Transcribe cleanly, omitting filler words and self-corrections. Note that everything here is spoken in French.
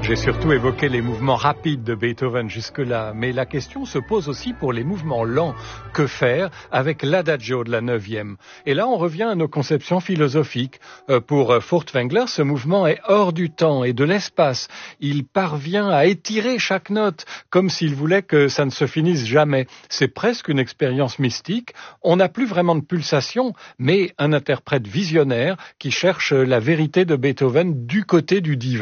J'ai surtout évoqué les mouvements rapides de Beethoven jusque-là, mais la question se pose aussi pour les mouvements lents. Que faire avec l'adagio de la 9e? Et là, on revient à nos conceptions philosophiques. Pour Furtwängler, ce mouvement est hors du temps et de l'espace. Il parvient à étirer chaque note, comme s'il voulait que ça ne se finisse jamais. C'est presque une expérience mystique. On n'a plus vraiment de pulsation, mais un interprète visionnaire qui cherche la vérité de Beethoven du côté du divin.